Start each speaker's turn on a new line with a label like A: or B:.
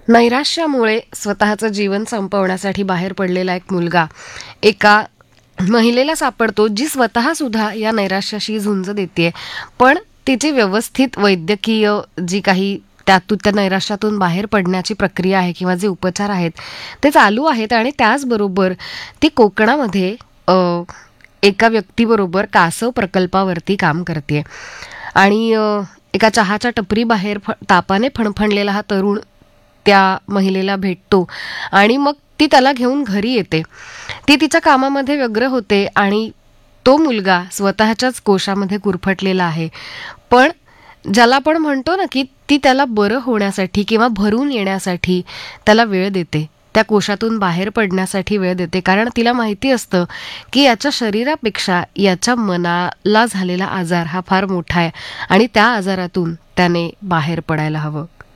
A: नैराश्यामुळे स्वतःचं जीवन संपवण्यासाठी बाहेर पडलेला एक मुलगा एका महिलेला सापडतो, जी स्वतः सुद्धा या नैराश्याशी झुंज देते. पण तिची व्यवस्थित वैद्यकीय जी काही त्यातून त्या नैराश्यातून बाहेर पडण्याची प्रक्रिया आहे किंवा जे उपचार आहेत ते चालू आहेत. आणि त्याचबरोबर ती कोकणामध्ये एका व्यक्तीबरोबर कासव प्रकल्पावरती काम करते. आणि एका चहाच्या टपरी बाहेर तापाने फणफणलेला हा तरुण त्या महिलेला भेटतो आणि मग ती त्याला घेऊन घरी येते. ती तिच्या कामामध्ये व्यग्र होते आणि तो मुलगा स्वतःच्याच कोशामध्ये गुरफटलेला आहे. पण ज्याला आपण म्हणतो ना, की ती त्याला बरं होण्यासाठी किंवा भरून येण्यासाठी त्याला वेळ देते, त्या कोशातून बाहेर पडण्यासाठी वेळ देते. कारण तिला माहिती असतं की याच्या शरीरापेक्षा याच्या मनाला झालेला आजार हा फार मोठा आहे आणि त्या आजारातून त्याने बाहेर पडायला हवं.